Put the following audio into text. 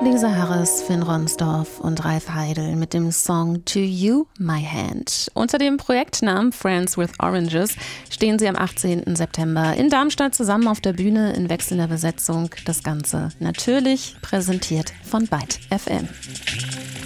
Lisa Harris, Finn Ronsdorf und Ralf Heidel mit dem Song To You, My Hand. Unter dem Projektnamen Friends with Oranges stehen sie am 18. September in Darmstadt zusammen auf der Bühne in wechselnder Besetzung. Das Ganze natürlich präsentiert von Byte FM.